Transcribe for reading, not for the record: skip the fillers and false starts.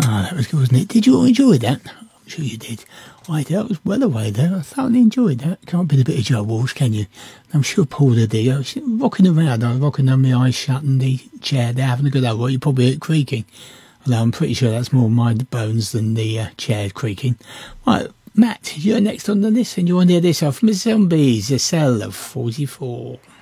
Ah, that was good, wasn't it? Did you all enjoy that? I'm sure you did. That was well away there. I thoroughly enjoyed that. Can't beat a bit of Joe Walsh, can you? I'm sure Paul did. I was rocking around. I was rocking on my eyes shut and the chair there, having a good old. You probably heard it creaking. Although I'm pretty sure that's more my bones than the chair creaking. Right, Matt, you're next on the list, and you want to hear this off Miss Zombies, a cell of 44.